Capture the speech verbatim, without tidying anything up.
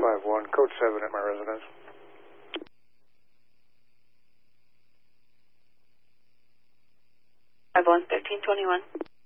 five one, code seven at my residence. five one, thirteen twenty-one.